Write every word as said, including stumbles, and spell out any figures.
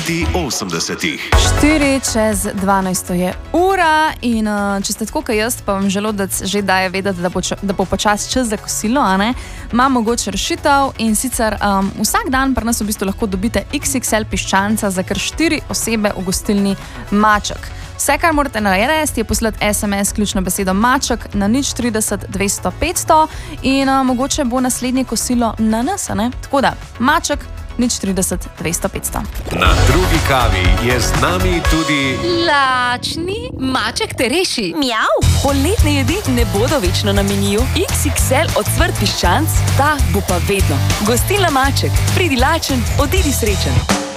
hiti osemdesetih. štiri čez dvanajsto je ura in uh, če ste tako kot jaz, pa vam želodec že daje vedeti, da bo, da bo počas čas za kosilo, a ne? Imam mogoče rešitev in sicer um, vsak dan pri nas v bistvu lahko dobite iks iks el piščanca za kar štiri osebe v gostilni Maček. Vse, kar morate narediti, je poslati es em es ključno besedo Maček na nič trideset dvesto petsto in uh, mogoče bo naslednje kosilo na nas, a ne? Tako da, Maček, nič trideset dvesto petsto. Na drugi kavi je z nami tudi Lačni Maček te reši. Mjav. Poletne jedi ne bodo večno na meniju. iks iks el ocvrt piščanc, ta bo pa vedno. Gostilna Maček, pridi lačen, odidi srečen.